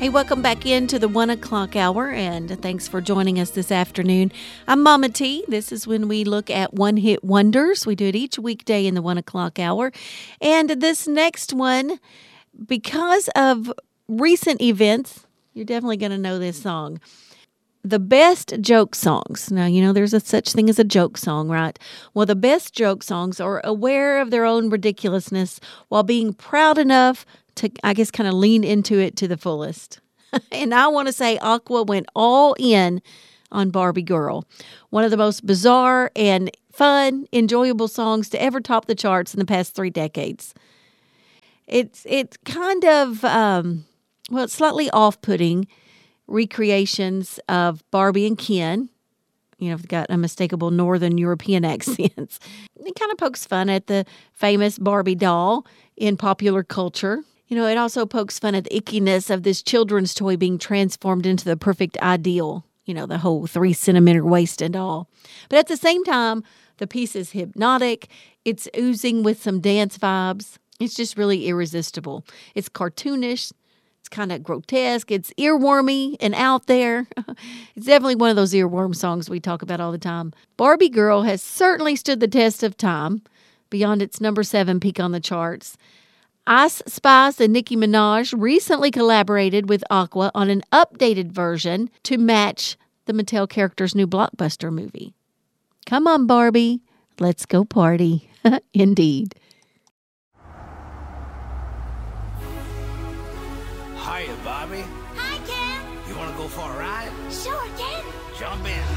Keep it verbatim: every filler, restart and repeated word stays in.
Hey, welcome back into the one o'clock hour, and thanks for joining us this afternoon. I'm Mama T. This is when we look at one-hit wonders. We do it each weekday in the one o'clock hour. And this next one, because of recent events, you're definitely going to know this song. The best joke songs. Now, you know, there's a such thing as a joke song, right? Well, the best joke songs are aware of their own ridiculousness while being proud enough to, I guess, kind of lean into it to the fullest. And I want to say Aqua went all in on Barbie Girl. One of the most bizarre and fun, enjoyable songs to ever top the charts in the past three decades. It's, it's kind of, um, well, it's slightly off-putting recreations of Barbie and Ken. You know, they've got unmistakable Northern European accents. It kind of pokes fun at the famous Barbie doll in popular culture. You know, it also pokes fun at the ickiness of this children's toy being transformed into the perfect ideal. You know, the whole three centimeter waist and all. But at the same time, the piece is hypnotic. It's oozing with some dance vibes. It's just really irresistible. It's cartoonish. It's kind of grotesque. It's earwormy and out there. It's definitely one of those earworm songs we talk about all the time. Barbie Girl has certainly stood the test of time beyond its number seven peak on the charts. Ice Spice and Nicki Minaj recently collaborated with Aqua on an updated version to match the Mattel character's new blockbuster movie. Come on, Barbie. Let's go party. Indeed. Hiya, Bobby. Hi, Ken. You want to go for a ride? Sure, Ken. Jump in.